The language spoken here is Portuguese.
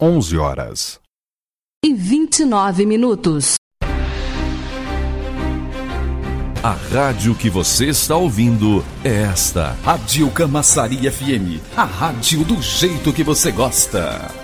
11h29. A rádio que você está ouvindo é esta. Rádio Camaçari FM, a rádio do jeito que você gosta.